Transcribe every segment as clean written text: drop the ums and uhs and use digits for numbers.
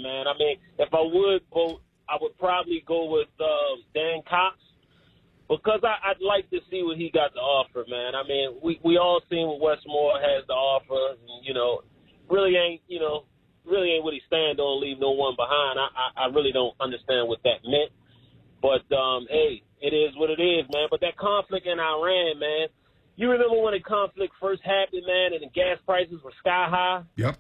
man. I mean, if I would vote, I would probably go with Dan Cox because I'd like to see what he got to offer, man. I mean, we all seen what Westmore has to offer, and, really ain't what he stand on, leave no one behind. I really don't understand what that meant. But, hey, it is what it is, man. But that conflict in Iran, man, you remember when the conflict first happened, man, and the gas prices were sky high? Yep.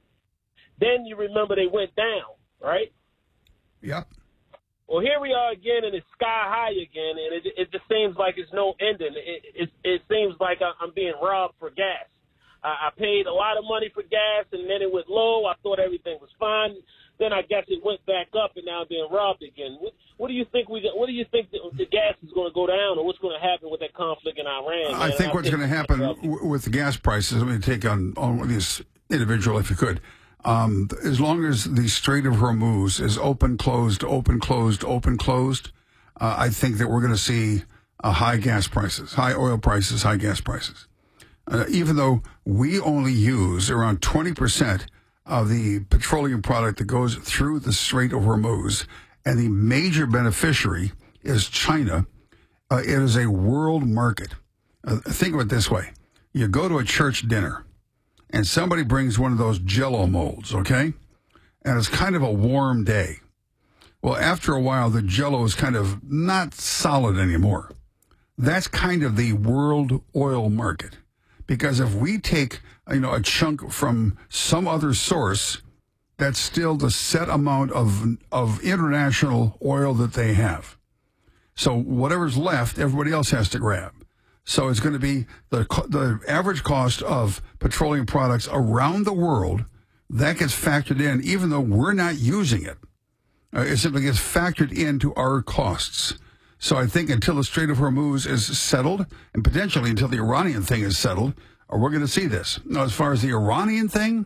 Then you remember they went down, right? Yep. Well, here we are again, and it's sky high again, and it just seems like it's no ending. It seems like I'm being robbed for gas. I paid a lot of money for gas, and then it went low. I thought everything was fine. Then I guess it went back up, and now I'm being robbed again. What do you think What do you think the gas is going to go down, or what's going to happen with that conflict in Iran? I think what's going to happen with the gas prices. Let me take on this individual, if you could. As long as the Strait of Hormuz is open, closed, open, closed, open, closed, I think that we're going to see high gas prices, high oil prices, high gas prices. Even though we only use around 20% of the petroleum product that goes through the Strait of Hormuz, and the major beneficiary is China, it is a world market. Think of it this way. You go to a church dinner, and somebody brings one of those Jell-O molds, okay? And it's kind of a warm day. Well, after a while, the Jell-O is kind of not solid anymore. That's kind of the world oil market. Because if we take, a chunk from some other source, that's still the set amount of international oil that they have. So whatever's left, everybody else has to grab. So it's going to be the average cost of petroleum products around the world that gets factored in, even though we're not using it. It simply gets factored into our costs. So I think until the Strait of Hormuz is settled, and potentially until the Iranian thing is settled, we're going to see this. Now, as far as the Iranian thing,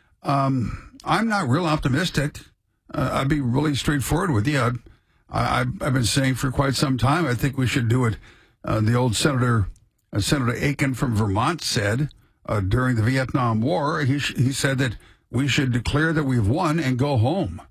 I'm not real optimistic. I'd be really straightforward with you. I've been saying for quite some time, I think we should do it. The old Senator Aiken from Vermont said during the Vietnam War, he said that we should declare that we've won and go home.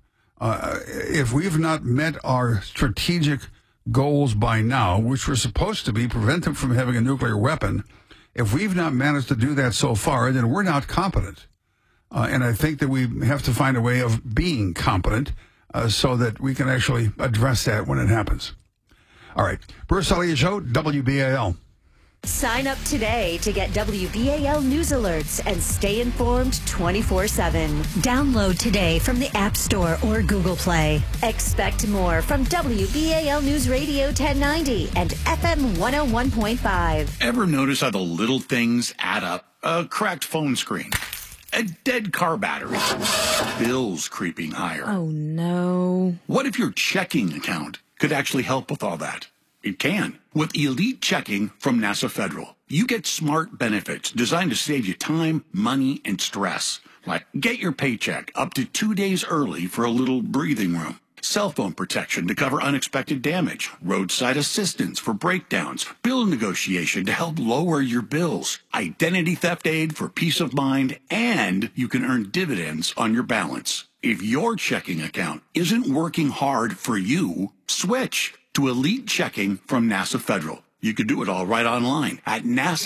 If we've not met our strategic goals by now, which were supposed to be prevent them from having a nuclear weapon, if we've not managed to do that so far, then we're not competent. And I think that we have to find a way of being competent so that we can actually address that when it happens. All right. Bruce Elliott Show, WBAL. Sign up today to get WBAL news alerts and stay informed 24/7. Download today from the App Store or Google Play. Expect more from WBAL News Radio 1090 and FM 101.5. Ever notice how the little things add up? A cracked phone screen, a dead car battery, bills creeping higher. Oh, no. What if your checking account could actually help with all that? It can. With Elite Checking from NASA Federal, you get smart benefits designed to save you time, money, and stress. Like get your paycheck up to 2 days early for a little breathing room. Cell phone protection to cover unexpected damage. Roadside assistance for breakdowns. Bill negotiation to help lower your bills. Identity theft aid for peace of mind. And you can earn dividends on your balance. If your checking account isn't working hard for you, switch to Elite Checking from NASA Federal. You can do it all right online at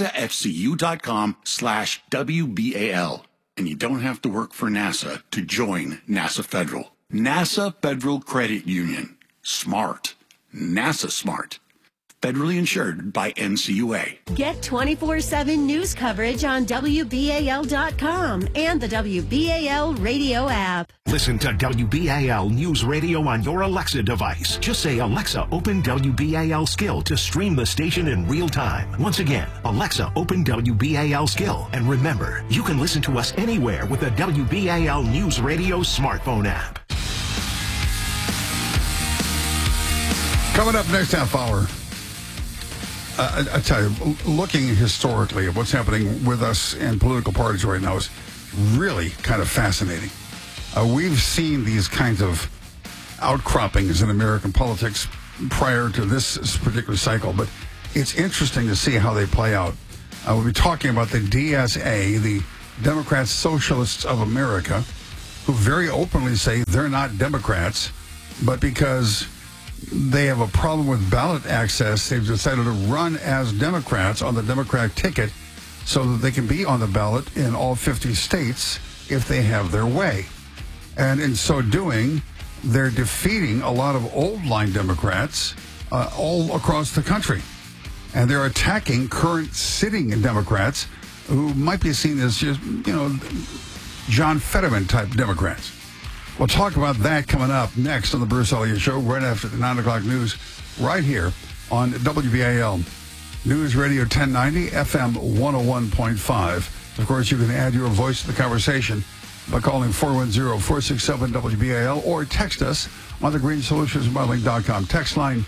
nasafcu.com/WBAL. And you don't have to work for NASA to join NASA Federal. NASA Federal Credit Union. Smart. NASA smart. Federally insured by NCUA. Get 24/7 news coverage on WBAL.com and the WBAL radio app. Listen to WBAL News Radio on your Alexa device. Just say, Alexa, open WBAL Skill to stream the station in real time. Once again, Alexa, open WBAL Skill. And remember, you can listen to us anywhere with the WBAL News Radio smartphone app. Coming up next half hour, I tell you, looking historically at what's happening with us and political parties right now is really kind of fascinating. We've seen these kinds of outcroppings in American politics prior to this particular cycle, but it's interesting to see how they play out. We'll be talking about the DSA, the Democrats Socialists of America, who very openly say they're not Democrats, but because they have a problem with ballot access, they've decided to run as Democrats on the Democratic ticket so that they can be on the ballot in all 50 states if they have their way. And in so doing, they're defeating a lot of old-line Democrats all across the country. And they're attacking current sitting Democrats who might be seen as just, John Fetterman-type Democrats. We'll talk about that coming up next on the Bruce Elliott Show, right after the 9 o'clock news, right here on WBAL News Radio 1090, FM 101.5. Of course, you can add your voice to the conversation by calling 410-467-WBAL or text us on the greensolutionsmodeling.com text line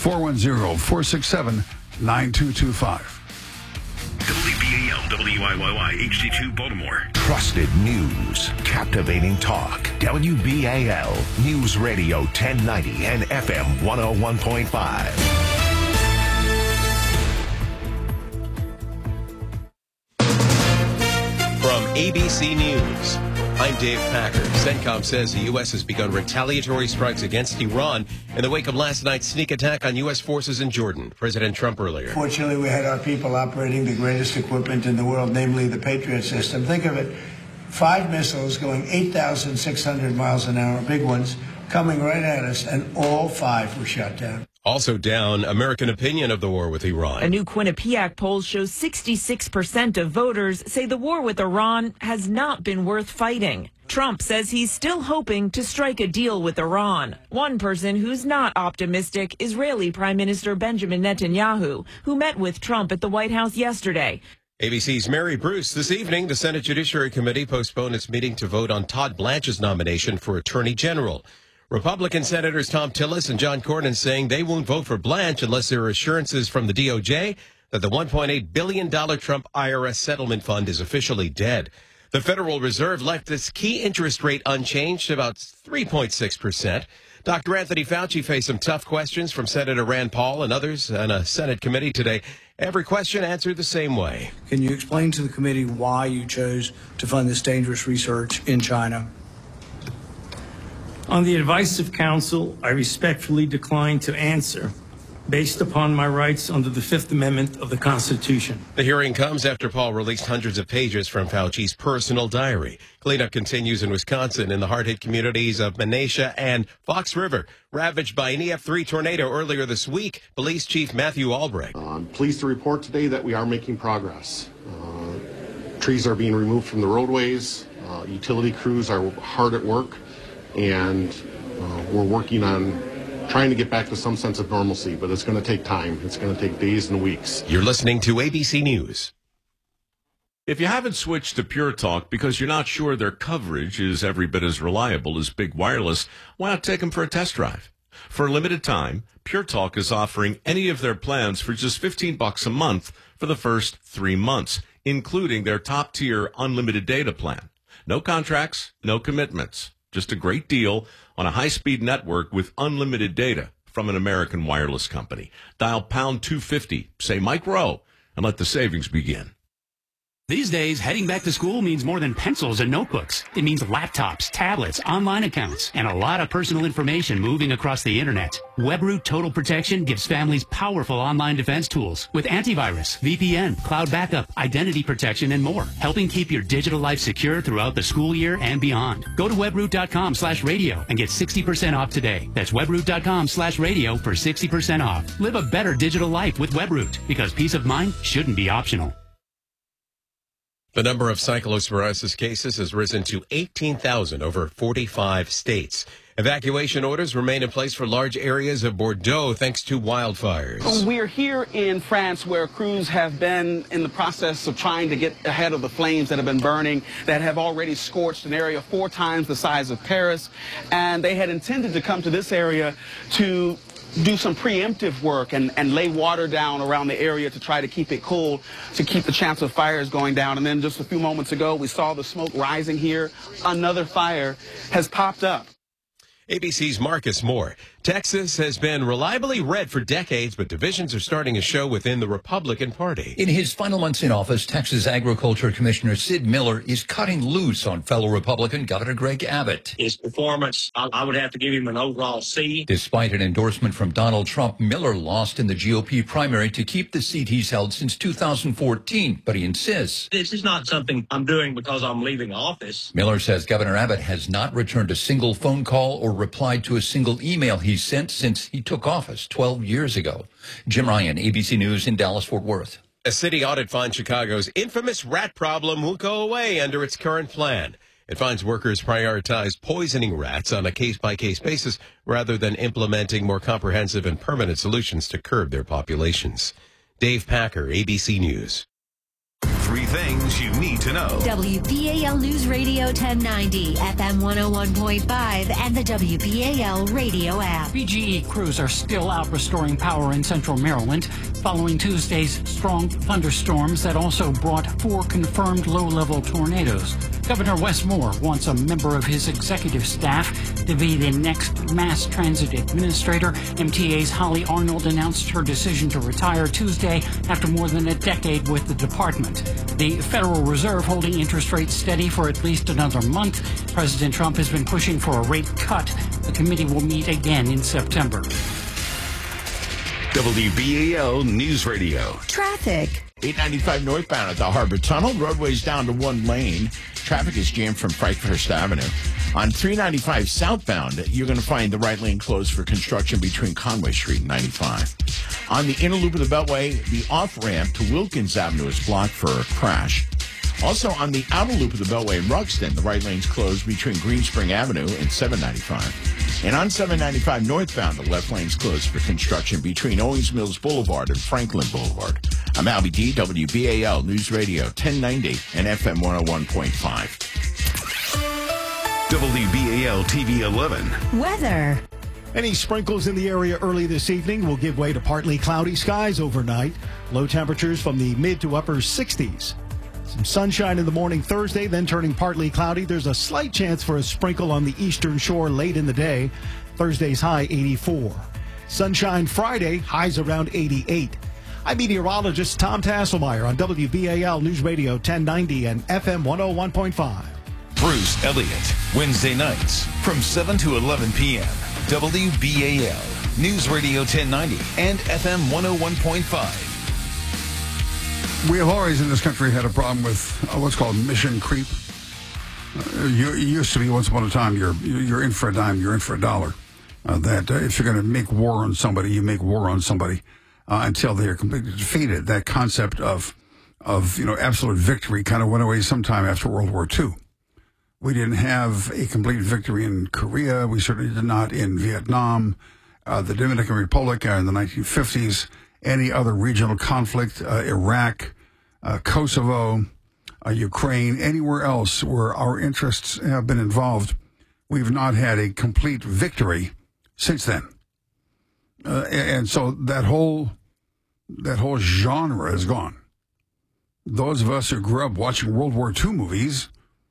410-467-9225. WBAL, WIYY, HD2 Baltimore. Trusted news, captivating talk. WBAL News Radio 1090 and FM 101.5. From ABC News, I'm Dave Packer. CENTCOM says the U.S. has begun retaliatory strikes against Iran in the wake of last night's sneak attack on U.S. forces in Jordan. President Trump earlier. Fortunately, we had our people operating the greatest equipment in the world, namely the Patriot system. Think of it, 5 missiles going 8,600 miles an hour, big ones, coming right at us, and all 5 were shot down. Also down, American opinion of the war with Iran. A new Quinnipiac poll shows 66% of voters say the war with Iran has not been worth fighting. Trump says he's still hoping to strike a deal with Iran. One person who's not optimistic, Israeli Prime Minister Benjamin Netanyahu, who met with Trump at the White House yesterday. ABC's Mary Bruce. This evening, the Senate Judiciary Committee postponed its meeting to vote on Todd Blanche's nomination for Attorney General. Republican Senators Tom Tillis and John Cornyn saying they won't vote for Blanche unless there are assurances from the DOJ that the $1.8 billion Trump IRS settlement fund is officially dead. The Federal Reserve left its key interest rate unchanged, about 3.6%. Dr. Anthony Fauci faced some tough questions from Senator Rand Paul and others on a Senate committee today. Every question answered the same way. Can you explain to the committee why you chose to fund this dangerous research in China? On the advice of counsel, I respectfully decline to answer based upon my rights under the Fifth Amendment of the Constitution. The hearing comes after Paul released hundreds of pages from Fauci's personal diary. Cleanup continues in Wisconsin in the hard-hit communities of Menasha and Fox River, ravaged by an EF3 tornado earlier this week. Police Chief Matthew Albrecht. I'm pleased to report today that we are making progress. Trees are being removed from the roadways. Utility crews are hard at work. And we're working on trying to get back to some sense of normalcy, but it's going to take time. It's going to take days and weeks. You're listening to ABC News. If you haven't switched to Pure Talk because you're not sure their coverage is every bit as reliable as Big Wireless, why not take them for a test drive? For a limited time, Pure Talk is offering any of their plans for just $15 a month for the first 3 months, including their top-tier unlimited data plan. No contracts, no commitments. Just a great deal on a high-speed network with unlimited data from an American wireless company. Dial pound 250, say Mike Rowe, and let the savings begin. These days, heading back to school means more than pencils and notebooks. It means laptops, tablets, online accounts, and a lot of personal information moving across the internet. WebRoot Total Protection gives families powerful online defense tools with antivirus, VPN, cloud backup, identity protection, and more, helping keep your digital life secure throughout the school year and beyond. Go to webroot.com/radio and get 60% off today. That's webroot.com/radio for 60% off. Live a better digital life with WebRoot, because peace of mind shouldn't be optional. The number of cyclosporiasis cases has risen to 18,000 over 45 states. Evacuation orders remain in place for large areas of Bordeaux thanks to wildfires. We're here in France where crews have been in the process of trying to get ahead of the flames that have been burning, that have already scorched an area 4 times the size of Paris. And they had intended to come to this area to do some preemptive work and lay water down around the area to try to keep it cool, to keep the chance of fires going down. And then just a few moments ago, we saw the smoke rising here. Another fire has popped up. ABC's Marcus Moore. Texas has been reliably red for decades, but divisions are starting to show within the Republican Party. In his final months in office, Texas Agriculture Commissioner Sid Miller is cutting loose on fellow Republican Governor Greg Abbott. His performance, I would have to give him an overall C. Despite an endorsement from Donald Trump, Miller lost in the GOP primary to keep the seat he's held since 2014, but he insists. This is not something I'm doing because I'm leaving office. Miller says Governor Abbott has not returned a single phone call or replied to a single email he sent since he took office 12 years ago. Jim Ryan, ABC News in Dallas-Fort Worth. A city audit finds Chicago's infamous rat problem won't go away under its current plan. It finds workers prioritize poisoning rats on a case-by-case basis rather than implementing more comprehensive and permanent solutions to curb their populations. Dave Packer, ABC News. 3 things you need to know. WBAL News Radio 1090, FM 101.5, and the WBAL radio app. BGE crews are still out restoring power in central Maryland following Tuesday's strong thunderstorms that also brought 4 confirmed low-level tornadoes. Governor Wes Moore wants a member of his executive staff to be the next mass transit administrator. MTA's Holly Arnold announced her decision to retire Tuesday after more than a decade with the department. The Federal Reserve holding interest rates steady for at least another month. President Trump has been pushing for a rate cut. The committee will meet again in September. WBAL News Radio. Traffic. 895 northbound at the Harbor Tunnel. Roadway's down to 1 lane. Traffic is jammed from Frankhurst Avenue. On 395 southbound, you're going to find the right lane closed for construction between Conway Street and 95. On the inner loop of the Beltway, the off-ramp to Wilkins Avenue is blocked for a crash. Also, on the outer loop of the Beltway in Ruxton, the right lane's closed between Greenspring Avenue and 795. And on 795 northbound, the left lane's closed for construction between Owings Mills Boulevard and Franklin Boulevard. I'm Albie D, WBAL News Radio 1090 and FM 101.5. WBAL TV 11. Weather. Any sprinkles in the area early this evening will give way to partly cloudy skies overnight. Low temperatures from the mid to upper 60s. Some sunshine in the morning Thursday, then turning partly cloudy. There's a slight chance for a sprinkle on the eastern shore late in the day. Thursday's high 84. Sunshine Friday, highs around 88. I'm meteorologist Tom Tasselmeyer on WBAL News Radio 1090 and FM 101.5. Bruce Elliott, Wednesday nights from 7 to 11 p.m. WBAL News Radio 1090 and FM 101.5. We have always in this country had a problem with what's called mission creep. You used to be once upon a time, you're in for a dime, you're in for a dollar. That if you're going to make war on somebody, you make war on somebody until they are completely defeated. That concept of absolute victory kind of went away sometime after World War II. We didn't have a complete victory in Korea. We certainly did not in Vietnam, the Dominican Republic in the 1950s. Any other regional conflict, Iraq, Kosovo, Ukraine, anywhere else where our interests have been involved, we've not had a complete victory since then. And so that whole genre is gone. Those of us who grew up watching World War II movies,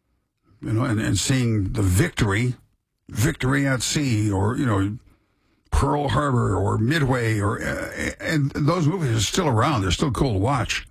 and seeing the victory at sea, or, Pearl Harbor or Midway, and those movies are still around. They're still cool to watch.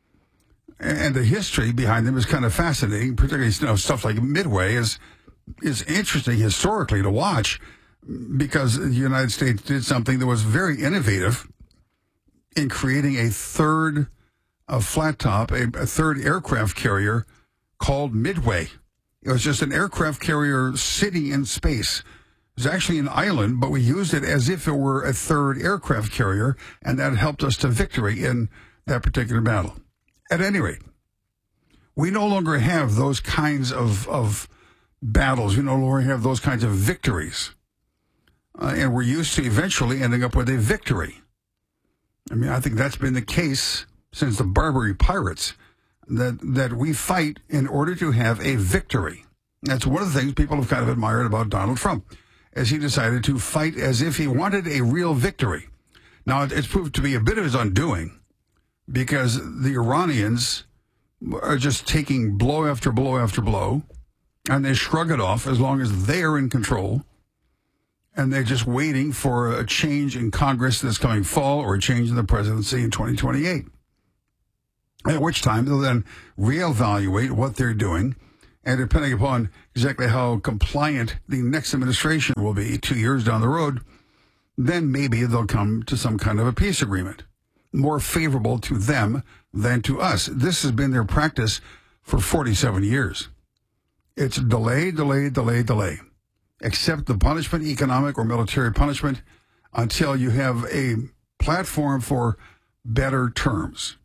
And the history behind them is kind of fascinating, particularly stuff like Midway is interesting historically to watch because the United States did something that was very innovative in creating a third flat top, a third aircraft carrier called Midway. It was just an aircraft carrier sitting in space. It was actually an island, but we used it as if it were a third aircraft carrier, and that helped us to victory in that particular battle. At any rate, we no longer have those kinds of battles. We no longer have those kinds of victories. And we're used to eventually ending up with a victory. I mean, I think that's been the case since the Barbary Pirates, that we fight in order to have a victory. That's one of the things people have kind of admired about Donald Trump, as he decided to fight as if he wanted a real victory. Now, it's proved to be a bit of his undoing, because the Iranians are just taking blow after blow after blow, and they shrug it off as long as they are in control. and they're just waiting for a change in Congress this coming fall or a change in the presidency in 2028. At which time they'll then reevaluate what they're doing, and depending upon exactly how compliant the next administration will be 2 years down the road, then maybe they'll come to some kind of a peace agreement, more favorable to them than to us. This has been their practice for 47 years. It's delay, delay, delay, delay. Accept the punishment, economic or military punishment, until you have a platform for better terms.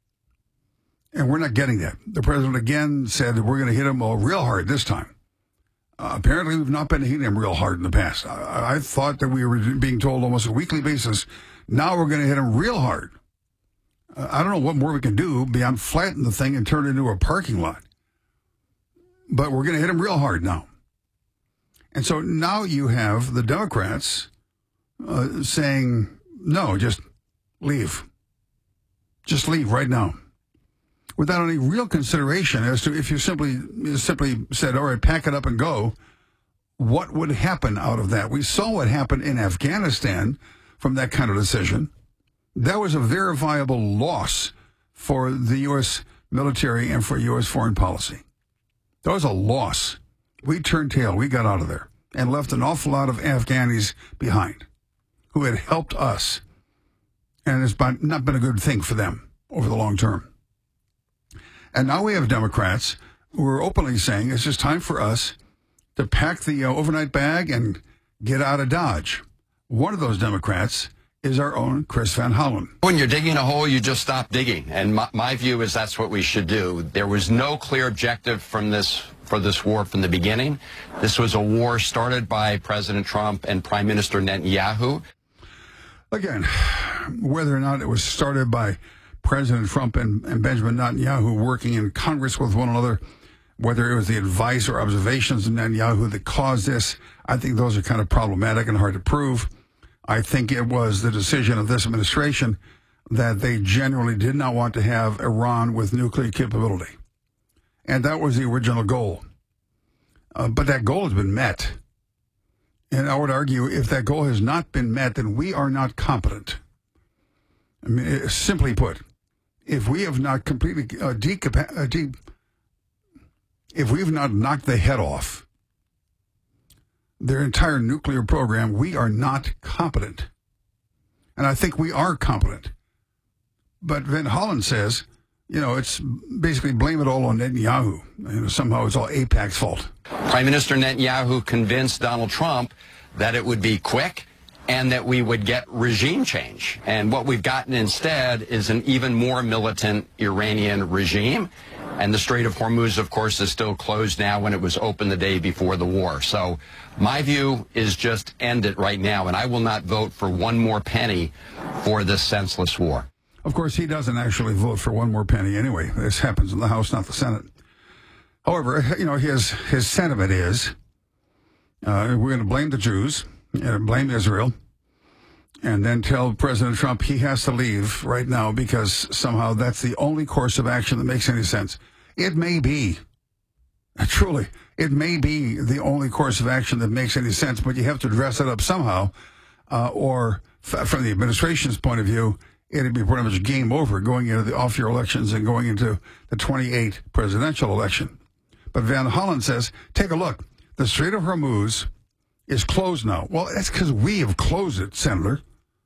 And we're not getting that. The president again said that we're going to hit him real hard this time. Apparently, we've not been hitting him real hard in the past. I thought that we were being told almost a weekly basis, now we're going to hit him real hard. I don't know what more we can do beyond flatten the thing and turn it into a parking lot. But we're going to hit him real hard now. And so now you have the Democrats saying, no, just leave. Just leave right now. Without any real consideration as to if you simply said, all right, pack it up and go, what would happen out of that? We saw what happened in Afghanistan from that kind of decision. That was a verifiable loss for the U.S. military and for U.S. foreign policy. That was a loss. We turned tail. We got out of there and left an awful lot of Afghanis behind who had helped us. And it's not been a good thing for them over the long term. And now we have Democrats who are openly saying it's just time for us to pack the overnight bag and get out of Dodge. One of those Democrats is our own Chris Van Hollen. When you're digging a hole, you just stop digging. And my view is that's what we should do. There was no clear objective for this war from the beginning. This was a war started by President Trump and Prime Minister Netanyahu. Again, whether or not it was started by President Trump and Benjamin Netanyahu working in Congress with one another, whether it was the advice or observations of Netanyahu that caused this, I think those are kind of problematic and hard to prove. I think it was the decision of this administration that they generally did not want to have Iran with nuclear capability. And that was the original goal. But that goal has been met. And I would argue if that goal has not been met, then we are not competent. I mean, simply put, if we have not completely if we've not knocked the head off their entire nuclear program, we are not competent. And I think we are competent. But Van Hollen says, it's basically blame it all on Netanyahu. Somehow it's all AIPAC's fault. Prime Minister Netanyahu convinced Donald Trump that it would be quick and that we would get regime change. And what we've gotten instead is an even more militant Iranian regime. And the Strait of Hormuz, of course, is still closed now when it was open the day before the war. So my view is just end it right now. And I will not vote for one more penny for this senseless war. Of course, he doesn't actually vote for one more penny anyway. This happens in the House, not the Senate. However, his sentiment is we're going to blame the Jews, blame Israel, and then tell President Trump he has to leave right now because somehow that's the only course of action that makes any sense. It may be, truly, it may be the only course of action that makes any sense, but you have to dress it up somehow, or from the administration's point of view, it'd be pretty much game over going into the off-year elections and going into the 28 presidential election. But Van Hollen says, take a look. The Strait of Hormuz is closed now. Well, that's because we have closed it, Senator.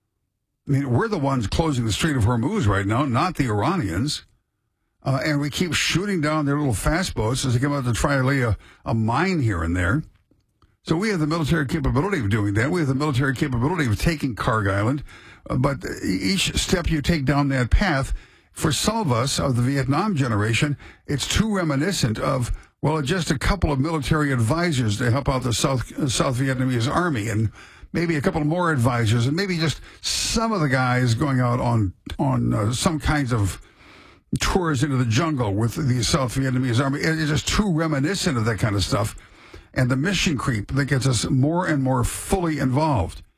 I mean, we're the ones closing the Strait of Hormuz right now, not the Iranians. And we keep shooting down their little fast boats as they come out to try to lay a mine here and there. So we have the military capability of doing that. We have the military capability of taking Karg Island. But each step you take down that path, for some of us of the Vietnam generation, it's too reminiscent of, well, just a couple of military advisors to help out the South Vietnamese army, and maybe a couple more advisors, and maybe just some of the guys going out on some kinds of tours into the jungle with the South Vietnamese army. It's just too reminiscent of that kind of stuff, and the mission creep that gets us more and more fully involved.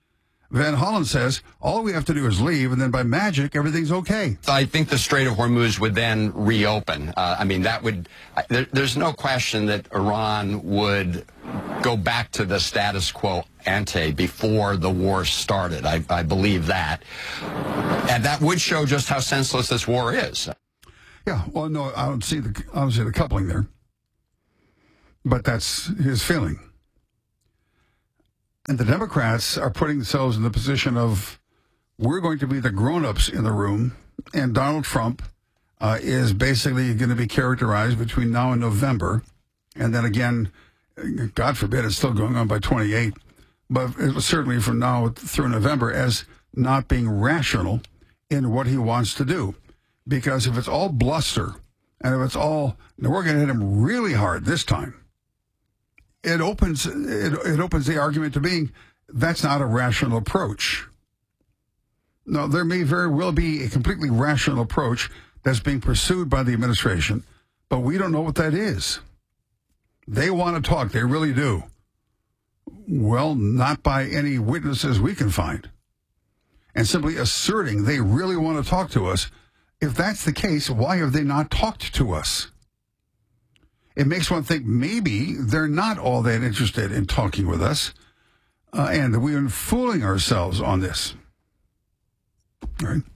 Van Hollen says all we have to do is leave, and then by magic, everything's okay. I think the Strait of Hormuz would then reopen. That would. There's no question that Iran would go back to the status quo ante before the war started. I believe that, and that would show just how senseless this war is. Yeah. Well, no, I don't see the coupling there, but that's his feeling. And the Democrats are putting themselves in the position of, we're going to be the grown-ups in the room, and Donald Trump is basically going to be characterized between now and November, and then again, God forbid, it's still going on by 28, but certainly from now through November, as not being rational in what he wants to do. Because if it's all bluster, and if it's all, now we're going to hit him really hard this time, it opens the argument to being, that's not a rational approach. No, there may very well be a completely rational approach that's being pursued by the administration, but we don't know what that is. They want to talk, they really do. Well, not by any witnesses we can find. And simply asserting they really want to talk to us. If that's the case, why have they not talked to us? It makes one think maybe they're not all that interested in talking with us, and we've been fooling ourselves on this. All right.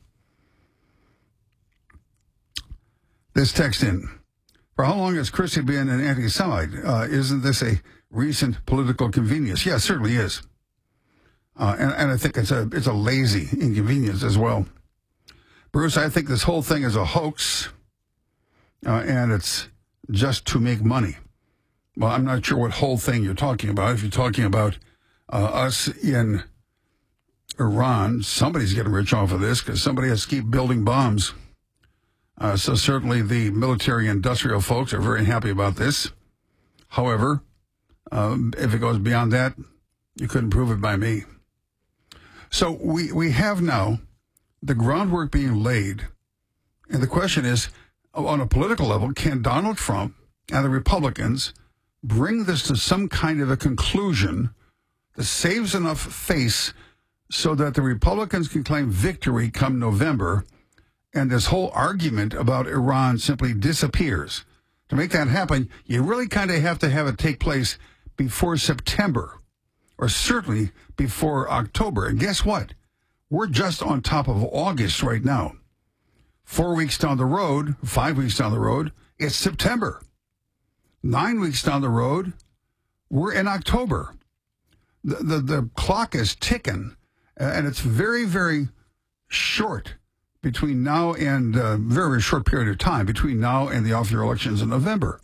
This text in. For how long has Christie been an anti-Semite? Isn't this a recent political convenience? Yeah, it certainly is. And I think it's a lazy inconvenience as well. Bruce, I think this whole thing is a hoax, and it's just to make money. Well, I'm not sure what whole thing you're talking about. If you're talking about us in Iran, somebody's getting rich off of this because somebody has to keep building bombs. So certainly the military-industrial folks are very happy about this. However, if it goes beyond that, you couldn't prove it by me. So we have now the groundwork being laid, and the question is, on a political level, can Donald Trump and the Republicans bring this to some kind of a conclusion that saves enough face so that the Republicans can claim victory come November, and this whole argument about Iran simply disappears? To make that happen, you really kind of have to have it take place before September, or certainly before October. And guess what? We're just on top of August right now. 4 weeks down the road, 5 weeks down the road, it's September. 9 weeks down the road, we're in October. The clock is ticking, and it's very, very short between now and very, very short period of time between now and the off-year elections in November.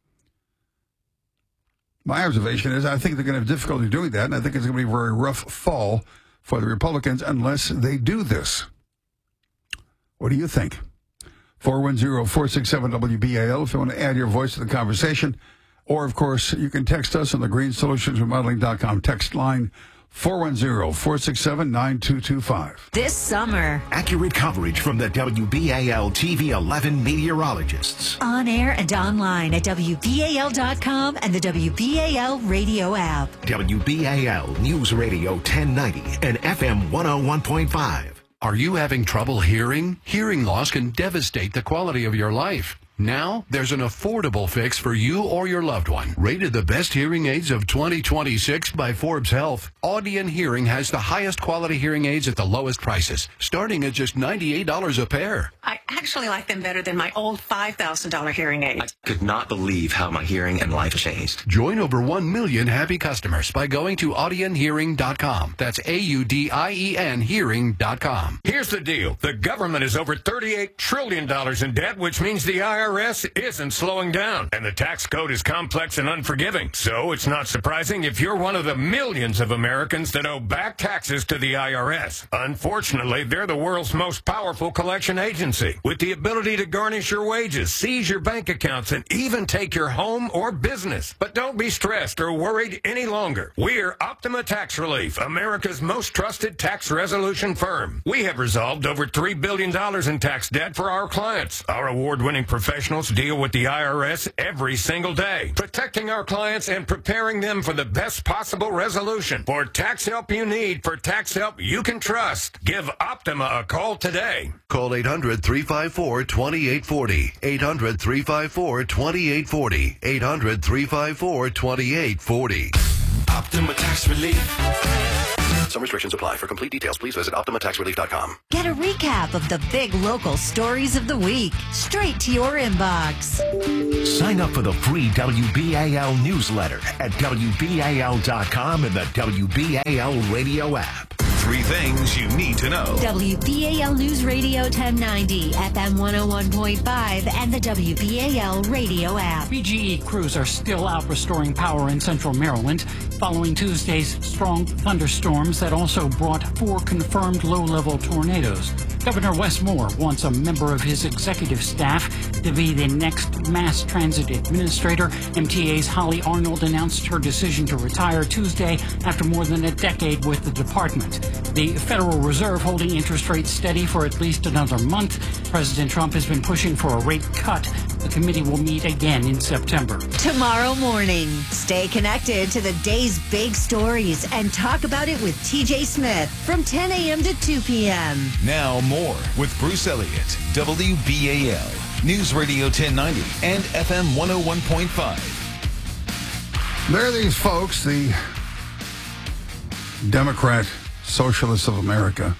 My observation is I think they're going to have difficulty doing that, and I think it's going to be a very rough fall for the Republicans unless they do this. What do you think? 410-467-WBAL if you want to add your voice to the conversation. Or, of course, you can text us on the greensolutionsremodeling.com text line, 410-467-9225. This summer, accurate coverage from the WBAL TV 11 meteorologists. On air and online at WBAL.com and the WBAL radio app. WBAL News Radio 1090 and FM 101.5. Are you having trouble hearing? Hearing loss can devastate the quality of your life. Now, there's an affordable fix for you or your loved one. Rated the best hearing aids of 2026 by Forbes Health, Audion Hearing has the highest quality hearing aids at the lowest prices, starting at just $98 a pair. I actually like them better than my old $5,000 hearing aid. I could not believe how my hearing and life changed. Join over 1 million happy customers by going to audionhearing.com. That's AUDIEN hearing.com. Here's the deal. The government is over $38 trillion in debt, which means the IRS isn't slowing down, and the tax code is complex and unforgiving. So it's not surprising if you're one of the millions of Americans that owe back taxes to the IRS. Unfortunately, they're the world's most powerful collection agency, with the ability to garnish your wages, seize your bank accounts, and even take your home or business. But don't be stressed or worried any longer. We're Optima Tax Relief, America's most trusted tax resolution firm. We have resolved over $3 billion in tax debt for our clients. Our award-winning professionals professionals deal with the IRS every single day, protecting our clients and preparing them for the best possible resolution. For tax help you need, for tax help you can trust, give Optima a call today. Call 800-354-2840. 800-354-2840. 800-354-2840. Optima Tax Relief. Some restrictions apply. For complete details, please visit OptimaTaxRelief.com. Get a recap of the big local stories of the week straight to your inbox. Sign up for the free WBAL newsletter at WBAL.com and the WBAL radio app. 3 things you need to know. WBAL News Radio 1090, FM 101.5, and the WBAL radio app. BGE crews are still out restoring power in central Maryland following Tuesday's strong thunderstorms that also brought 4 confirmed low-level tornadoes. Governor Wes Moore wants a member of his executive staff to be the next mass transit administrator. MTA's Holly Arnold announced her decision to retire Tuesday after more than a decade with the department. The Federal Reserve holding interest rates steady for at least another month. President Trump has been pushing for a rate cut. The committee will meet again in September. Tomorrow morning, stay connected to the day's big stories and talk about it with TJ Smith from 10 a.m. to 2 p.m. Now more with Bruce Elliott, WBAL, News Radio 1090 and FM 101.5. There are these folks, the Democrat Socialists of America.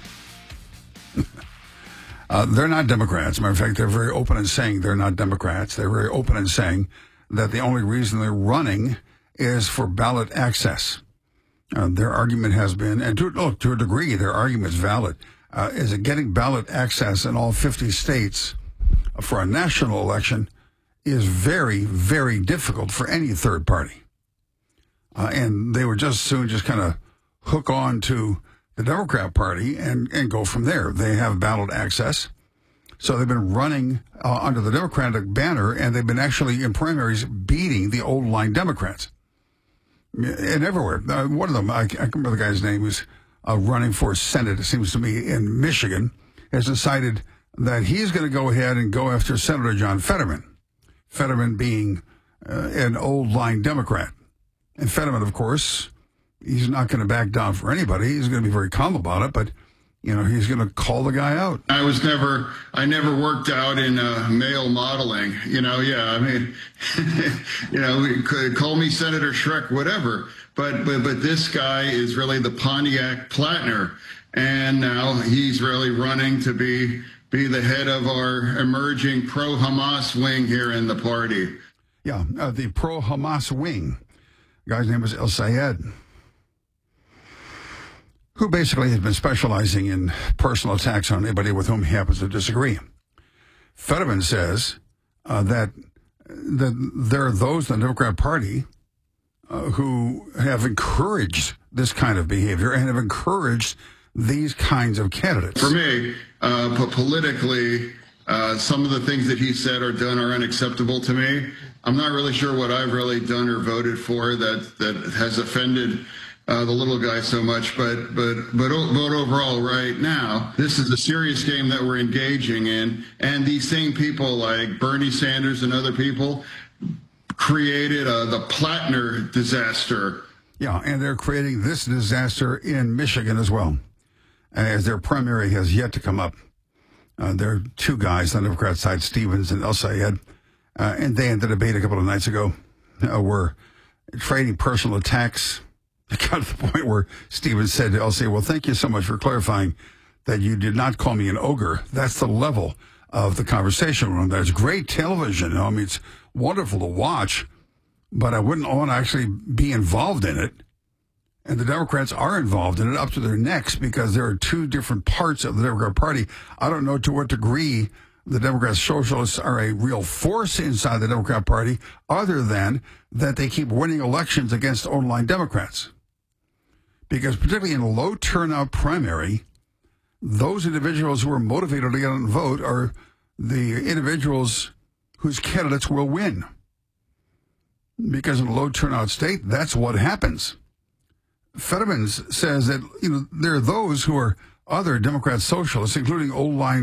They're not Democrats. As a matter of fact, they're very open in saying they're not Democrats. They're very open in saying that the only reason they're running is for ballot access. Their argument has been, and to a degree, their argument is valid, is that getting ballot access in all 50 states for a national election is very, very difficult for any third party. And they would just soon kind of hook on to the Democrat Party and go from there. They have ballot access. So they've been running under the Democratic banner, and they've been actually in primaries beating the old line Democrats. And everywhere. One of them, I can't remember the guy's name, who's running for Senate, it seems to me, in Michigan, has decided that he's going to go ahead and go after Senator John Fetterman. Fetterman being an old line Democrat. And Fetterman, of course, he's not going to back down for anybody. He's going to be very calm about it, but, you know, he's going to call the guy out. I never worked out in male modeling, I mean, you could call me Senator Shrek, whatever, but this guy is really the Pontiac Plattner, and now he's really running to be the head of our emerging pro-Hamas wing here in the party. Yeah, the pro-Hamas wing. The guy's name is El Sayed, who basically has been specializing in personal attacks on anybody with whom he happens to disagree. Fetterman says that there are those in the Democrat Party who have encouraged this kind of behavior and have encouraged these kinds of candidates. For me, politically, some of the things that he said or done are unacceptable to me. I'm not really sure what I've really done or voted for that has offended the little guy so much, but overall, right now, this is a serious game that we're engaging in, and these same people like Bernie Sanders and other people created the Plattner disaster. Yeah, and they're creating this disaster in Michigan as well, as their primary has yet to come up. There are 2 guys on the Democrat side, Stevens and El Sayed, and they, in the debate a couple of nights ago, were trading personal attacks. It got to the point where Stevens said to El Sayed, well, thank you so much for clarifying that you did not call me an ogre. That's the level of the conversation. That's great television. I mean, it's wonderful to watch, but I wouldn't want to actually be involved in it. And the Democrats are involved in it up to their necks because there are 2 different parts of the Democrat Party. I don't know to what degree the Democrat Socialists are a real force inside the Democrat Party, other than that they keep winning elections against old-line Democrats. Because particularly in a low turnout primary, those individuals who are motivated to get out and vote are the individuals whose candidates will win. Because in a low turnout state, that's what happens. Fetterman says that there are those who are other Democrat socialists, including old-line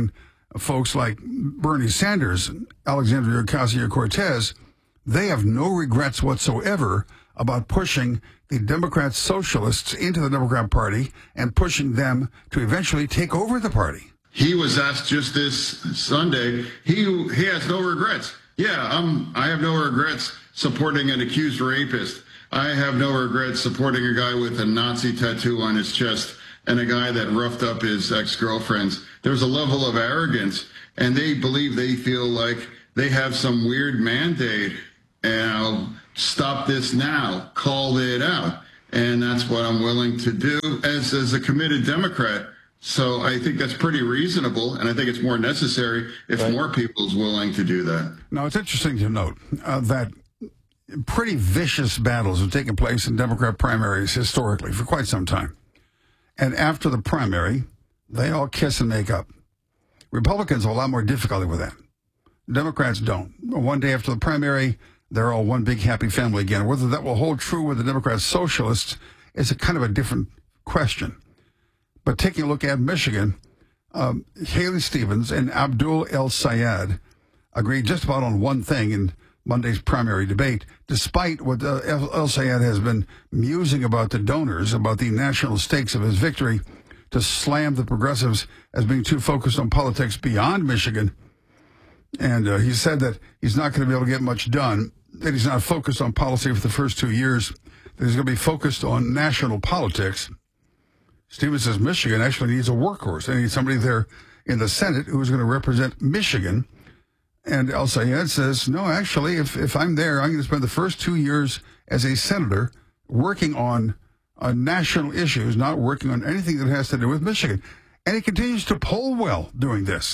folks like Bernie Sanders, Alexandria Ocasio-Cortez, they have no regrets whatsoever about pushing the Democrat socialists into the Democrat Party and pushing them to eventually take over the party. He was asked just this Sunday. He has no regrets. Yeah, I have no regrets supporting an accused rapist. I have no regrets supporting a guy with a Nazi tattoo on his chest and a guy that roughed up his ex-girlfriends. There's a level of arrogance, and they believe they feel like they have some weird mandate. And I'll stop this now, call it out. And that's what I'm willing to do as a committed Democrat. So I think that's pretty reasonable, and I think it's more necessary if more people's willing to do that. Now, it's interesting to note that pretty vicious battles have taken place in Democrat primaries historically for quite some time. And after the primary, they all kiss and make up. Republicans have a lot more difficulty with that. Democrats don't. One day after the primary, they're all one big happy family again. Whether that will hold true with the Democrat socialists is a kind of a different question. But taking a look at Michigan, Haley Stevens and Abdul El-Sayed agreed just about on one thing in Monday's primary debate, despite what El-Sayed has been musing about the donors, about the national stakes of his victory, to slam the progressives as being too focused on politics beyond Michigan. And he said that he's not going to be able to get much done, that he's not focused on policy for the first 2 years, that he's going to be focused on national politics. Stevens says Michigan actually needs a workhorse. They need somebody there in the Senate who's going to represent Michigan. And El-Sayed says, no, actually, if I'm there, I'm going to spend the first 2 years as a senator working on national issues, not working on anything that has to do with Michigan. And he continues to poll well doing this.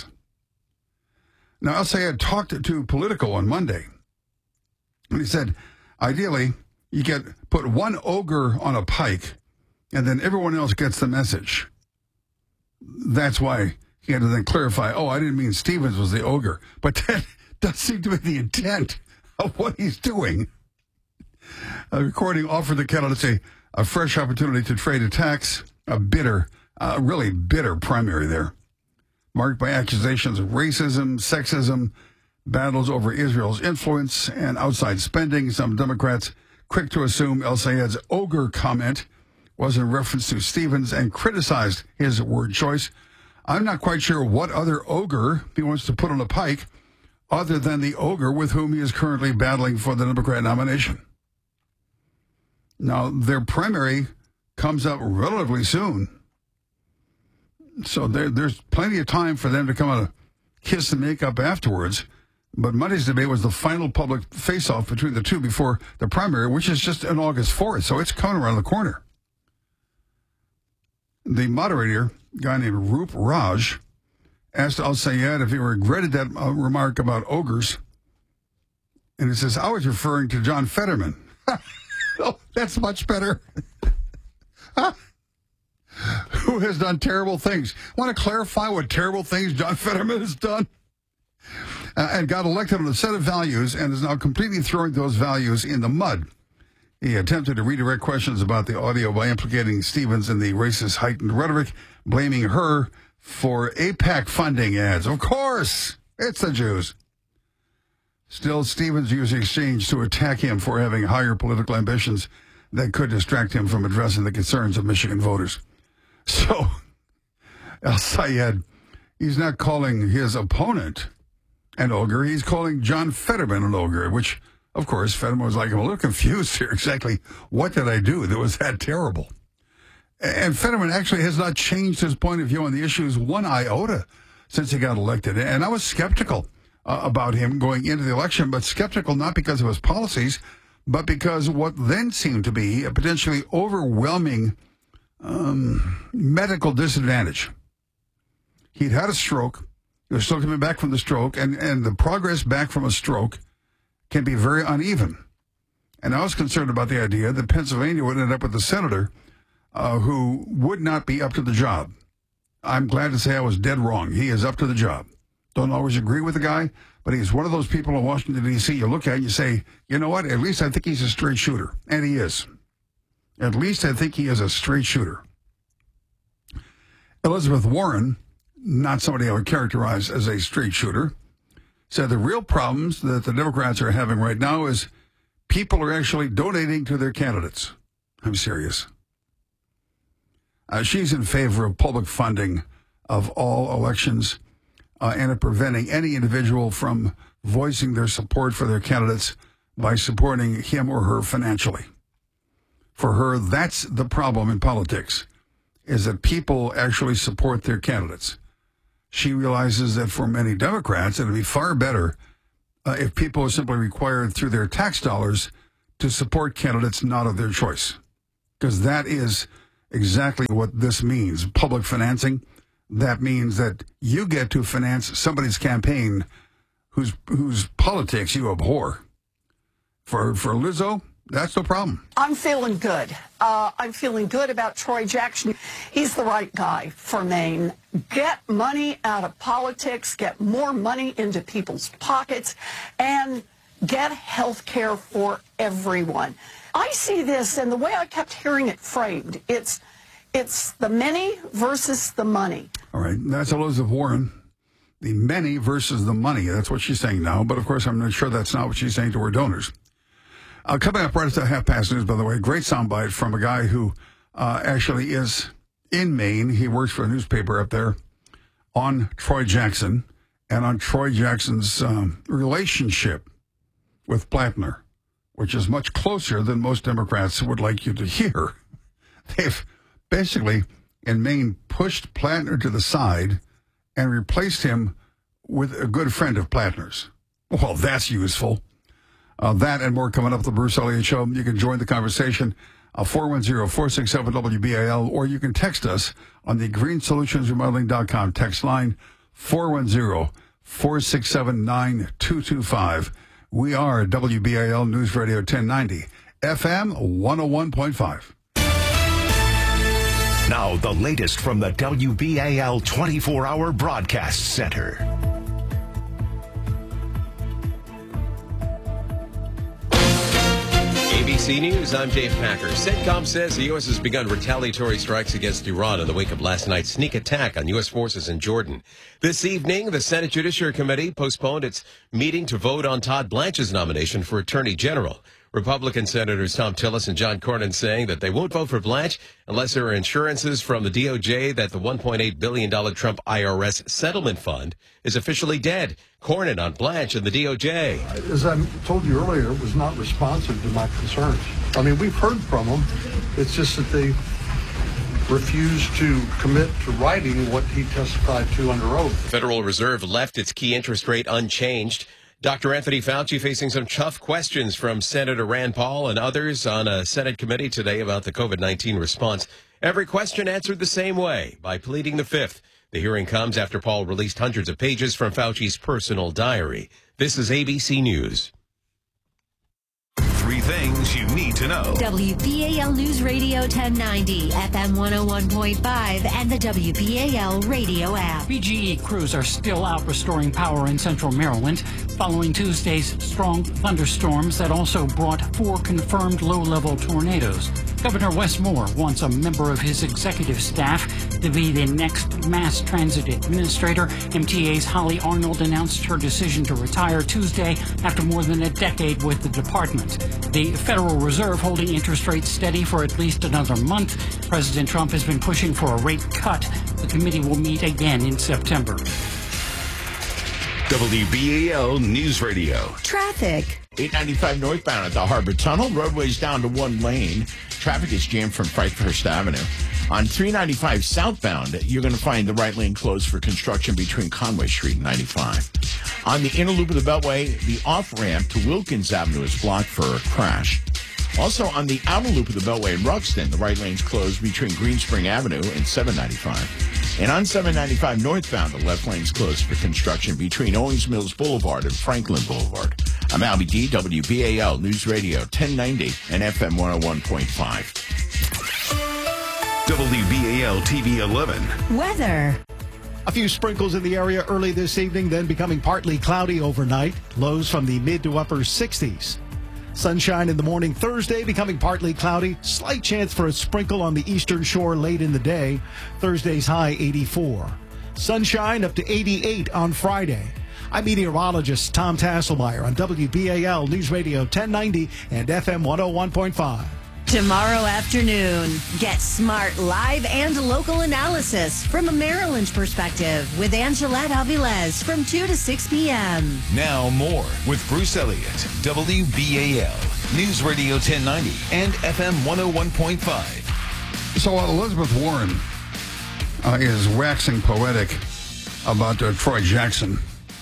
Now, El-Sayed talked to Politico on Monday, and he said, ideally, you put one ogre on a pike, and then everyone else gets the message. That's why he had to then clarify, I didn't mean Stevens was the ogre. But that does seem to be the intent of what he's doing. A recording offered the candidates a fresh opportunity to trade attacks, a really bitter primary there, marked by accusations of racism, sexism, battles over Israel's influence, and outside spending. Some Democrats quick to assume El-Sayed's ogre comment was in reference to Stevens and criticized his word choice. I'm not quite sure what other ogre he wants to put on a pike other than the ogre with whom he is currently battling for the Democrat nomination. Now, their primary comes up relatively soon, so there's plenty of time for them to come out and kiss and make up afterwards. But Monday's debate was the final public face-off between the two before the primary, which is just on August 4th, so it's coming around the corner. The moderator, a guy named Roop Raj, asked El-Sayed if he regretted that remark about ogres. And he says, I was referring to John Fetterman. Oh, that's much better. Who has done terrible things. Want to clarify what terrible things John Fetterman has done? And got elected on a set of values and is now completely throwing those values in the mud. He attempted to redirect questions about the audio by implicating Stevens in the racist heightened rhetoric, blaming her for AIPAC funding ads. Of course, it's the Jews. Still, Stevens used the exchange to attack him for having higher political ambitions that could distract him from addressing the concerns of Michigan voters. So, El-Sayed, he's not calling his opponent an ogre. He's calling John Fetterman an ogre, which, of course, Fetterman was like, I'm a little confused here. Exactly what did I do that was that terrible? And Fetterman actually has not changed his point of view on the issues one iota since he got elected. And I was skeptical about him going into the election, but skeptical not because of his policies, but because what then seemed to be a potentially overwhelming medical disadvantage. He'd had a stroke. He was still coming back from the stroke, and the progress back from a stroke can be very uneven. And I was concerned about the idea that Pennsylvania would end up with a senator who would not be up to the job. I'm glad to say I was dead wrong. He is up to the job. Don't always agree with the guy, but he's one of those people in Washington, D.C. you look at and you say, you know what, at least I think he's a straight shooter. And he is. At least I think he is a straight shooter. Elizabeth Warren, not somebody I would characterize as a straight shooter, said the real problems that the Democrats are having right now is people are actually donating to their candidates. I'm serious. She's in favor of public funding of all elections and of preventing any individual from voicing their support for their candidates by supporting him or her financially. For her, that's the problem in politics, is that people actually support their candidates. She realizes that for many Democrats, it would be far better if people are simply required through their tax dollars to support candidates not of their choice. Because that is exactly what this means. Public financing, that means that you get to finance somebody's campaign whose politics you abhor. For Lizzo, that's no problem. I'm feeling good. I'm feeling good about Troy Jackson. He's the right guy for Maine. Get money out of politics, get more money into people's pockets, and get health care for everyone. I see this, and the way I kept hearing it framed, it's the many versus the money. All right, that's Elizabeth Warren. The many versus the money. That's what she's saying now. But, of course, I'm not sure that's not what she's saying to her donors. Coming up right after half-past news, by the way, great soundbite from a guy who actually is in Maine. He works for a newspaper up there on Troy Jackson and on Troy Jackson's relationship with Plattner, which is much closer than most Democrats would like you to hear. They've basically, in Maine, pushed Plattner to the side and replaced him with a good friend of Plattner's. Well, that's useful. That and more coming up the Bruce Elliott Show. You can join the conversation, 410-467-WBAL, or you can text us on the greensolutionsremodeling.com text line, 410-467-9225. We are WBAL News Radio 1090, FM 101.5. Now, the latest from the WBAL 24-hour broadcast center. ABC News, I'm Dave Packer. CENTCOM says the U.S. has begun retaliatory strikes against Iran in the wake of last night's sneak attack on U.S. forces in Jordan. This evening, the Senate Judiciary Committee postponed its meeting to vote on Todd Blanche's nomination for Attorney General. Republican Senators Tom Tillis and John Cornyn saying that they won't vote for Blanche unless there are assurances from the DOJ that the $1.8 billion Trump IRS settlement fund is officially dead. Cornyn on Blanche and the DOJ. As I told you earlier, it was not responsive to my concerns. I mean, we've heard from them. It's just that they refused to commit to writing what he testified to under oath. The Federal Reserve left its key interest rate unchanged. Dr. Anthony Fauci facing some tough questions from Senator Rand Paul and others on a Senate committee today about the COVID-19 response. Every question answered the same way, by pleading the fifth. The hearing comes after Paul released hundreds of pages from Fauci's personal diary. This is ABC News. 3 things you need to know. WBAL News Radio 1090, FM 101.5, and the WBAL radio app. BGE crews are still out restoring power in central Maryland following Tuesday's strong thunderstorms that also brought 4 confirmed low-level tornadoes. Governor Wes Moore wants a member of his executive staff to be the next mass transit administrator. MTA's Holly Arnold announced her decision to retire Tuesday after more than a decade with the department. The Federal Reserve holding interest rates steady for at least another month. President Trump has been pushing for a rate cut. The committee will meet again in September. WBAL News Radio. Traffic. 895 northbound at the Harbor Tunnel. Roadway's down to 1 lane. Traffic is jammed from Frankhurst Avenue. On 395 southbound, you're going to find the right lane closed for construction between Conway Street and 95. On the inner loop of the Beltway, the off-ramp to Wilkins Avenue is blocked for a crash. Also, on the outer loop of the Beltway in Ruxton, the right lane's closed between Greenspring Avenue and 795. And on 795 northbound, the left lane's closed for construction between Owings Mills Boulevard and Franklin Boulevard. I'm Albie D, WBAL News Radio 1090 and FM 101.5. WBAL TV 11. Weather. A few sprinkles in the area early this evening, then becoming partly cloudy overnight. Lows from the mid to upper 60s. Sunshine in the morning Thursday, becoming partly cloudy. Slight chance for a sprinkle on the eastern shore late in the day. Thursday's high 84. Sunshine up to 88 on Friday. I'm meteorologist Tom Tasselmeyer on WBAL News Radio 1090 and FM 101.5. Tomorrow afternoon, get smart live and local analysis from a Maryland perspective with Angelette Avilés from 2 to 6 p.m. Now more with Bruce Elliott, WBAL, News Radio 1090 and FM 101.5. So Elizabeth Warren is waxing poetic about Troy Jackson,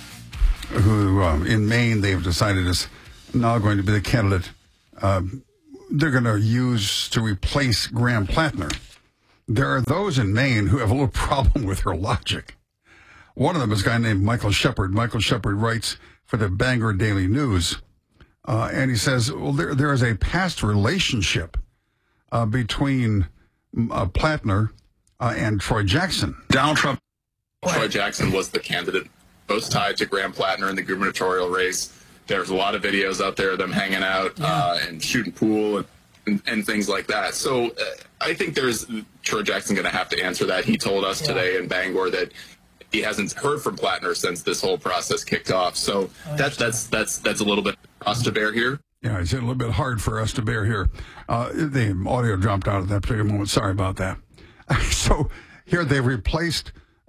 who in Maine they've decided is now going to be the candidate they're going to use to replace Graham Plattner. There are those in Maine who have a little problem with her logic. One of them is a guy named Michael Shepard. Michael Shepard writes for the Bangor Daily News, and he says, well, there is a past relationship between Plattner and Troy Jackson. Donald Trump. Troy Jackson was the candidate most tied to Graham Plattner in the gubernatorial race. There's a lot of videos out there of them hanging out and shooting pool and things like that. So I think Troy Jackson going to have to answer that. He told us today in Bangor that he hasn't heard from Plattner since this whole process kicked off. So that's a little bit for us to bear here. Yeah, it's a little bit hard for us to bear here. The audio dropped out at that particular moment. Sorry about that. So here they replaced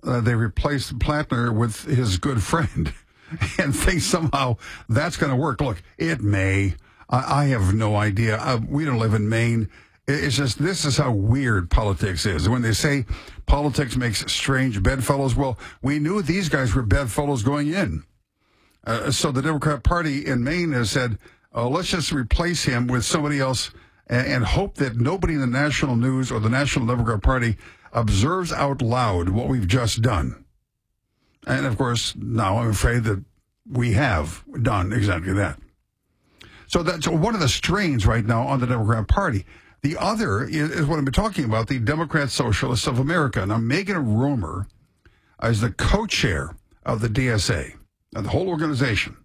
Plattner with his good friend. And think somehow that's going to work. Look, it may. I have no idea. We don't live in Maine. It's just, this is how weird politics is. When they say politics makes strange bedfellows, well, we knew these guys were bedfellows going in. So the Democrat Party in Maine has said, let's just replace him with somebody else and hope that nobody in the national news or the National Democrat Party observes out loud what we've just done. And, of course, now I'm afraid that we have done exactly that. So that's one of the strains right now on the Democrat Party. The other is what I've been talking about, the Democrat Socialists of America. Now, Megan Romer is the co-chair of the DSA, the whole organization.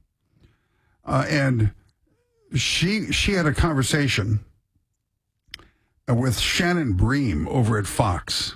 And she had a conversation with Shannon Bream over at Fox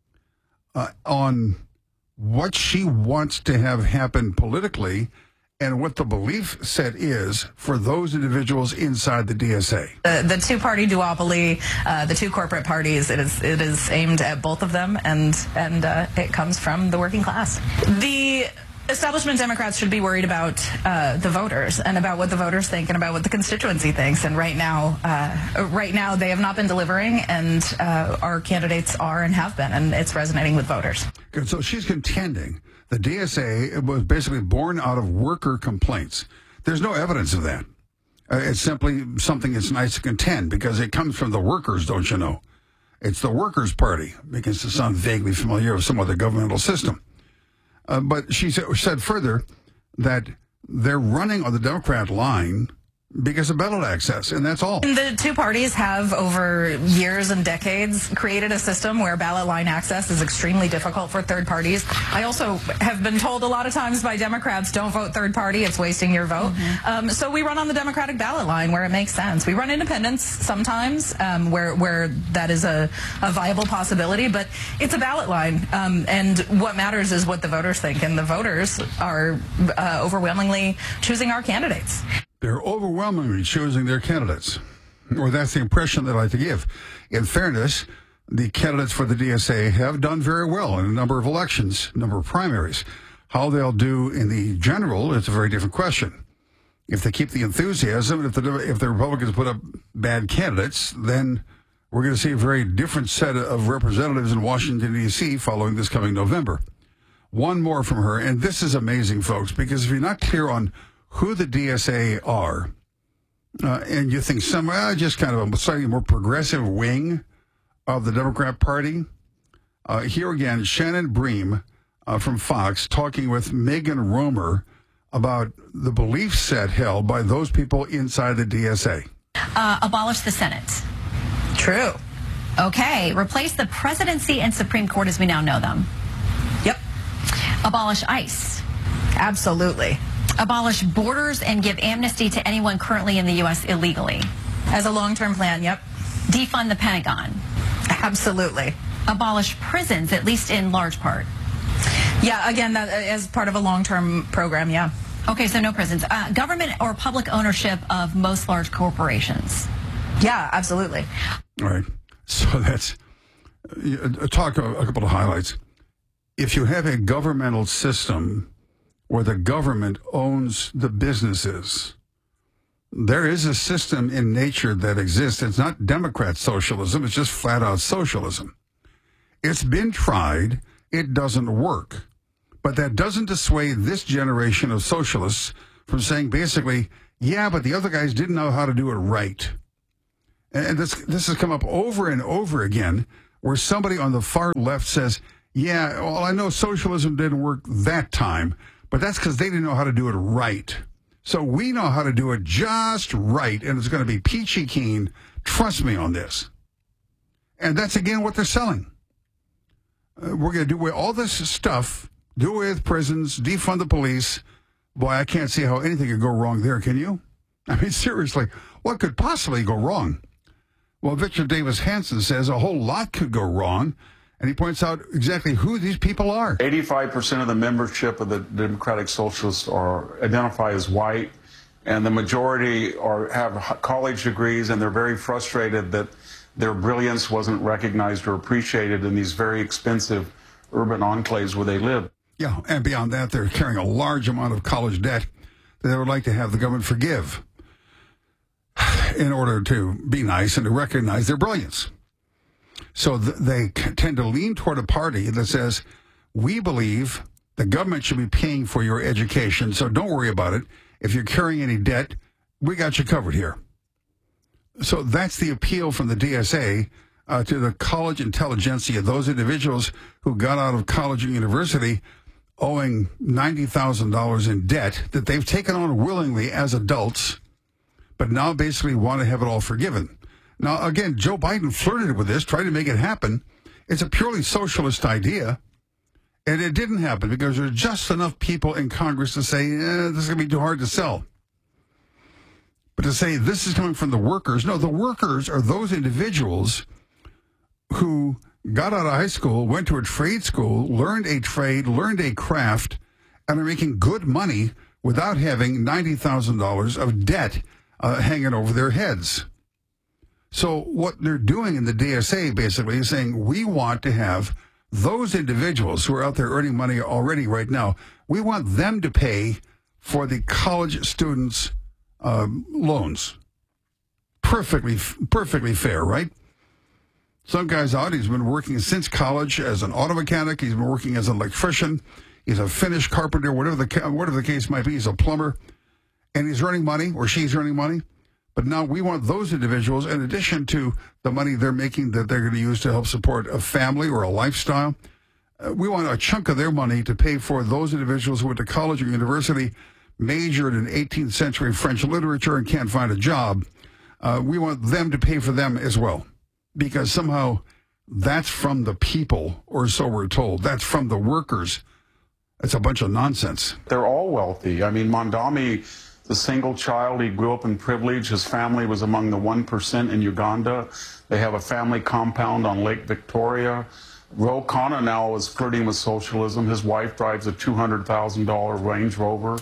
on what she wants to have happen politically and what the belief set is for those individuals inside the DSA. The two-party duopoly, the two corporate parties, it is aimed at both of them, and it comes from the working class. The establishment Democrats should be worried about the voters and about what the voters think and about what the constituency thinks. And right now they have not been delivering, and our candidates are and have been, and it's resonating with voters. Good. So she's contending the DSA was basically born out of worker complaints. There's no evidence of that. It's simply something that's nice to contend because it comes from the workers, don't you know? It's the Workers' Party, because it sounds vaguely familiar with some other governmental system. But she said further that they're running on the Democrat line because of ballot access, and that's all. And the two parties have, over years and decades, created a system where ballot line access is extremely difficult for third parties. I also have been told a lot of times by Democrats, don't vote third party, it's wasting your vote. So we run on the Democratic ballot line where it makes sense. We run independents sometimes where that is a viable possibility, but it's a ballot line. And what matters is what the voters think, and the voters are overwhelmingly choosing our candidates. They're overwhelmingly choosing their candidates, or that's the impression that I like to give. In fairness, the candidates for the DSA have done very well in a number of elections, a number of primaries. How they'll do in the general is a very different question. If they keep the enthusiasm, if the Republicans put up bad candidates, then we're going to see a very different set of representatives in Washington, D.C. following this coming November. One more from her, and this is amazing, folks, because if you're not clear on who the DSA are, and you think just kind of a slightly more progressive wing of the Democrat Party, here again, Shannon Bream from Fox talking with Megan Romer about the belief set held by those people inside the DSA. Abolish the Senate. True. Okay. Replace the presidency and Supreme Court as we now know them. Yep. Abolish ICE. Absolutely. Abolish borders and give amnesty to anyone currently in the U.S. illegally. As a long-term plan, yep. Defund the Pentagon. Absolutely. Abolish prisons, at least in large part. Yeah, again, that as part of a long-term program, yeah. Okay, so no prisons. Government or public ownership of most large corporations? Yeah, absolutely. All right. So that's a couple of highlights. If you have a governmental system where the government owns the businesses, there is a system in nature that exists. It's not Democrat socialism. It's just flat out socialism. It's been tried. It doesn't work. But that doesn't dissuade this generation of socialists from saying basically, yeah, but the other guys didn't know how to do it right. And this has come up over and over again, where somebody on the far left says, yeah, well, I know socialism didn't work that time, but that's because they didn't know how to do it right. So we know how to do it just right, and it's going to be peachy keen. Trust me on this. And that's, again, what they're selling. We're going to do away all this stuff, do away with prisons, defund the police. Boy, I can't see how anything could go wrong there, can you? I mean, seriously, what could possibly go wrong? Well, Victor Davis Hanson says a whole lot could go wrong, and he points out exactly who these people are. 85% of the membership of the Democratic Socialists identify as white, and the majority have college degrees, and they're very frustrated that their brilliance wasn't recognized or appreciated in these very expensive urban enclaves where they live. Yeah, and beyond that, they're carrying a large amount of college debt that they would like to have the government forgive in order to be nice and to recognize their brilliance. So they tend to lean toward a party that says, we believe the government should be paying for your education, so don't worry about it. If you're carrying any debt, we got you covered here. So that's the appeal from the DSA to the college intelligentsia, those individuals who got out of college and university owing $90,000 in debt that they've taken on willingly as adults, but now basically want to have it all forgiven. Now, again, Joe Biden flirted with this, tried to make it happen. It's a purely socialist idea, and it didn't happen because there's just enough people in Congress to say, this is going to be too hard to sell. But to say this is coming from the workers, no, the workers are those individuals who got out of high school, went to a trade school, learned a trade, learned a craft, and are making good money without having $90,000 of debt hanging over their heads. So what they're doing in the DSA basically is saying, we want to have those individuals who are out there earning money already right now, we want them to pay for the college students' loans. Perfectly fair, right? Some guy's out, he's been working since college as an auto mechanic, he's been working as an electrician, he's a finished carpenter, whatever the case might be, he's a plumber, and he's earning money, or she's earning money. But now we want those individuals, in addition to the money they're making that they're going to use to help support a family or a lifestyle, we want a chunk of their money to pay for those individuals who went to college or university, majored in 18th century French literature and can't find a job. We want them to pay for them as well, because somehow that's from the people, or so we're told. That's from the workers. It's a bunch of nonsense. They're all wealthy. I mean, Mondami, the single child, he grew up in privilege. His family was among the 1% in Uganda. They have a family compound on Lake Victoria. Ro Khanna now is flirting with socialism. His wife drives a $200,000 Range Rover.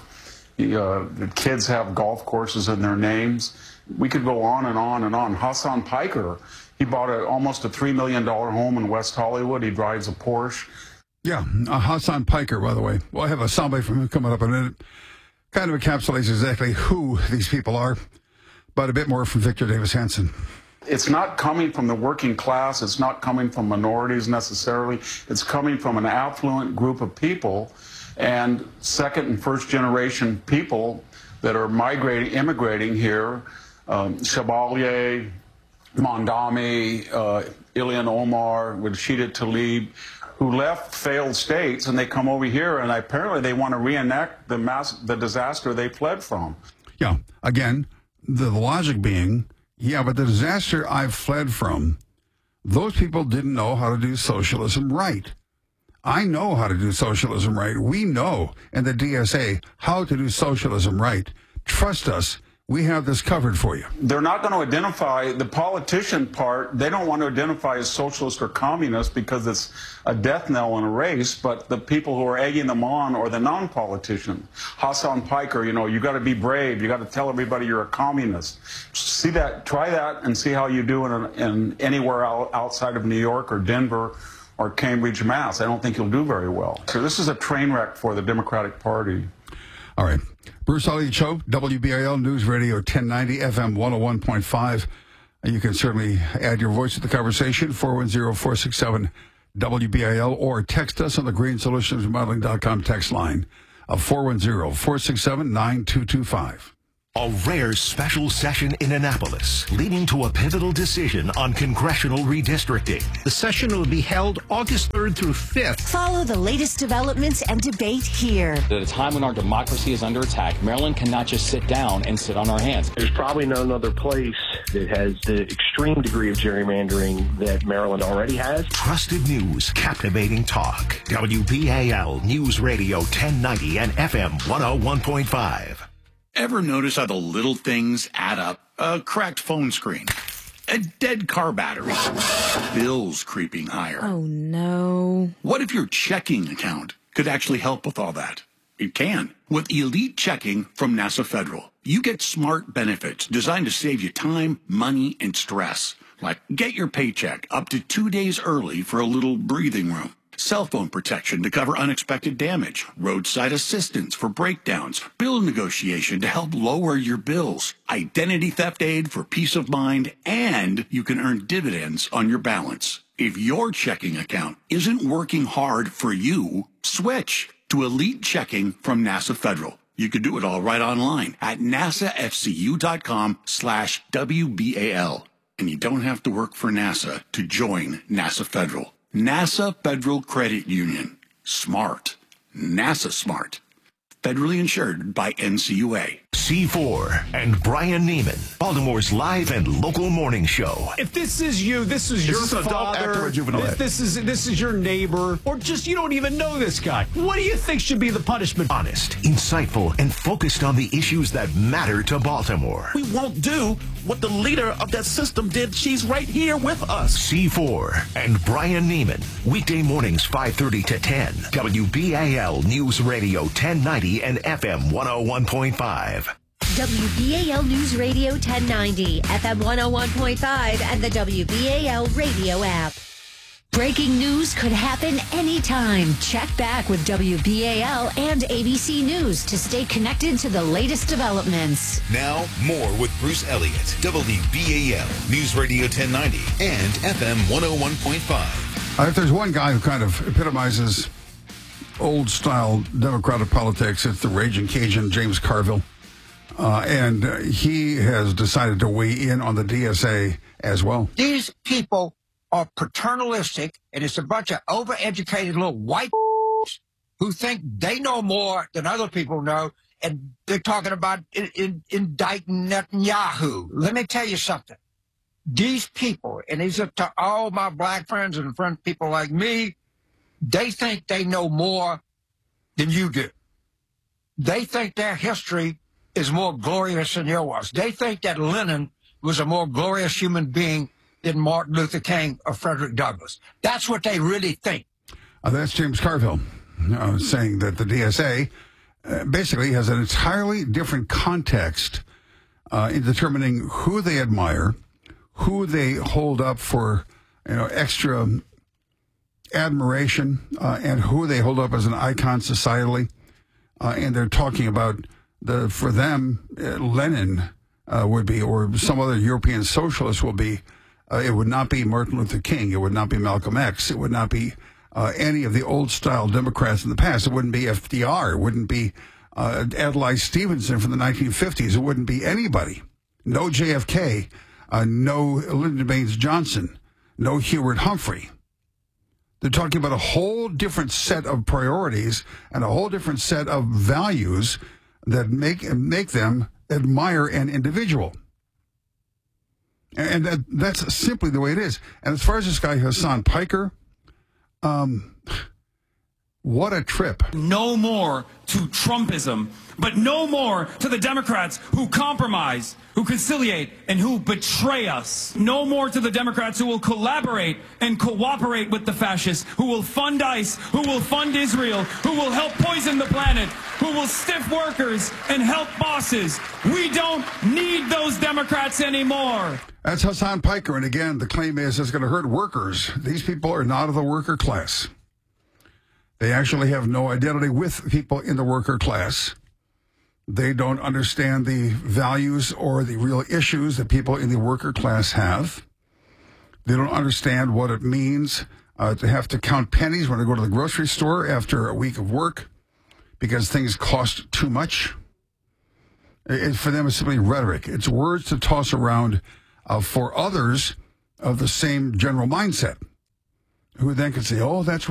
The kids have golf courses in their names. We could go on and on and on. Hassan Piker, he bought almost a $3 million home in West Hollywood. He drives a Porsche. Yeah, Hassan Piker, by the way. Well, I have a soundbite from him coming up in a minute. Kind of encapsulates exactly who these people are, but a bit more from Victor Davis Hanson. It's not coming from the working class. It's not coming from minorities necessarily. It's coming from an affluent group of people and second and first generation people that are immigrating here. Shabalier, Mondami, Ilhan Omar, Rashida Tlaib, who left failed states, and they come over here, and apparently they want to reenact the disaster they fled from. Yeah, again, the logic being, yeah, but the disaster I fled from, those people didn't know how to do socialism right. I know how to do socialism right. We know in the DSA how to do socialism right. Trust us, we have this covered for you. They're not going to identify the politician part. They don't want to identify as socialist or communist because it's a death knell in a race, but the people who are egging them on are the non-politician. Hassan Piker, you got to be brave. You got to tell everybody you're a communist. See that, try that and see how you do in anywhere outside of New York or Denver or Cambridge, Mass. I don't think you'll do very well. So this is a train wreck for the Democratic Party. All right. Bruce Elliott Show, WBAL News Radio 1090, FM 101.5. You can certainly add your voice to the conversation, 410-467-WBAL, or text us on the greensolutionsremodeling.com text line of 410-467-9225. A rare special session in Annapolis, leading to a pivotal decision on congressional redistricting. The session will be held August 3rd through 5th. Follow the latest developments and debate here. At a time when our democracy is under attack, Maryland cannot just sit down and sit on our hands. There's probably no other place that has the extreme degree of gerrymandering that Maryland already has. Trusted news, captivating talk. WBAL News Radio 1090 and FM 101.5. Ever notice how the little things add up? A cracked phone screen, a dead car battery, bills creeping higher. Oh, no. What if your checking account could actually help with all that? It can. With Elite Checking from NASA Federal, you get smart benefits designed to save you time, money, and stress. Like get your paycheck up to 2 days early for a little breathing room. Cell phone protection to cover unexpected damage, roadside assistance for breakdowns, bill negotiation to help lower your bills, identity theft aid for peace of mind, and you can earn dividends on your balance. If your checking account isn't working hard for you, switch to Elite Checking from NASA Federal. You can do it all right online at nasafcu.com/WBAL. And you don't have to work for NASA to join NASA Federal. NASA Federal Credit Union. Smart. NASA smart. Federally insured by NCUA. C4 and Brian Neiman, Baltimore's live and local morning show. If this is you, this is your father, this is your neighbor, or just you don't even know this guy, what do you think should be the punishment? Honest, insightful, and focused on the issues that matter to Baltimore. We won't do what the leader of that system did. She's right here with us. C4 and Brian Neiman, weekday mornings 5:30 to 10. WBAL News Radio 1090 and FM 101.5. WBAL News Radio 1090, FM 101.5, and the WBAL radio app. Breaking news could happen anytime. Check back with WBAL and ABC News to stay connected to the latest developments. Now, more with Bruce Elliott, WBAL News Radio 1090 and FM 101.5. If there's one guy who kind of epitomizes old-style Democratic politics, it's the raging Cajun, James Carville. And he has decided to weigh in on the DSA as well. These people are paternalistic, and it's a bunch of overeducated little white who think they know more than other people know, and they're talking about indicting Netanyahu. Let me tell you something. These people, and these are to all my black friends and people like me, they think they know more than you do. They think their history is more glorious than yours. They think that Lenin was a more glorious human being than Martin Luther King or Frederick Douglass. That's what they really think. That's James Carville saying that the DSA basically has an entirely different context in determining who they admire, who they hold up for extra admiration, and who they hold up as an icon societally. And they're talking about for them, Lenin would be, or some other European socialist will be, it would not be Martin Luther King. It would not be Malcolm X. It would not be any of the old-style Democrats in the past. It wouldn't be FDR. It wouldn't be Adlai Stevenson from the 1950s. It wouldn't be anybody. No JFK. No Lyndon Baines Johnson. No Hubert Humphrey. They're talking about a whole different set of priorities and a whole different set of values that make them admire an individual. And that's simply the way it is. And as far as this guy, Hassan Piker, what a trip. No more to Trumpism, but no more to the Democrats who compromise, who conciliate, and who betray us. No more to the Democrats who will collaborate and cooperate with the fascists, who will fund ICE, who will fund Israel, who will help poison the planet, who will stiff workers and help bosses. We don't need those Democrats anymore. That's Hassan Piker, and again, the claim is it's going to hurt workers. These people are not of the worker class. They actually have no identity with people in the worker class. They don't understand the values or the real issues that people in the worker class have. They don't understand what it means to have to count pennies when they go to the grocery store after a week of work because things cost too much. For them, it's simply rhetoric. It's words to toss around for others of the same general mindset, who then can say, oh, that's